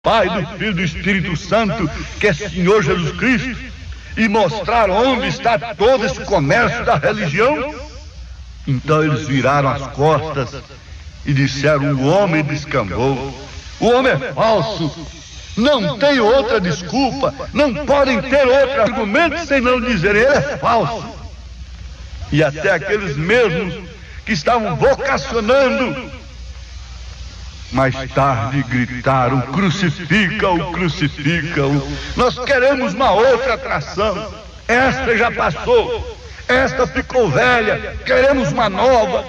Pai, do Filho e do Espírito Santo, que é Senhor Jesus Cristo, e mostrar onde está todo esse comércio da religião? Então eles viraram as costas e disseram: o homem descambou, o homem é falso, não tem outra desculpa, não podem ter outro argumento sem não dizerem: ele é falso. E até aqueles mesmos que estavam vocacionando, mais tarde gritaram: crucifica-o, crucifica-o. Nós queremos uma outra atração, esta já passou, esta ficou velha, queremos uma nova.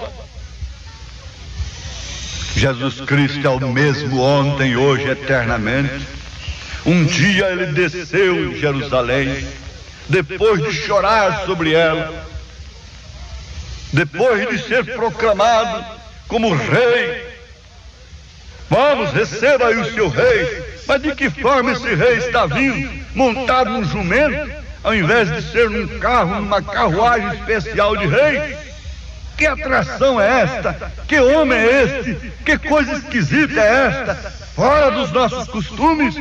Jesus Cristo é o mesmo ontem, hoje, eternamente. Um dia ele desceu em Jerusalém, depois de chorar sobre ela, depois de ser proclamado como rei. Vamos, receba aí o seu rei. Mas de que forma esse rei está vindo? Montado num jumento, ao invés de ser num carro, numa carruagem especial de rei? Que atração é esta? Que homem é este? Que coisa esquisita é esta? Fora dos nossos costumes.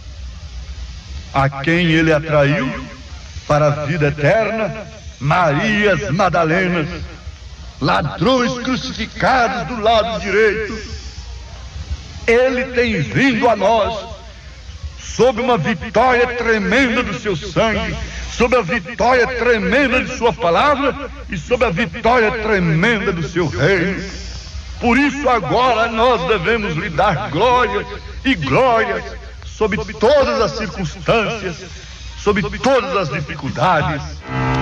A quem ele atraiu para a vida eterna? Marias Madalenas, ladrões crucificados do lado direito. Ele tem vindo a nós sob uma vitória tremenda do seu sangue, sob a vitória tremenda de sua palavra e sob a vitória tremenda do seu reino. Por isso agora nós devemos lhe dar glórias e glórias sob todas as circunstâncias, sob todas as dificuldades.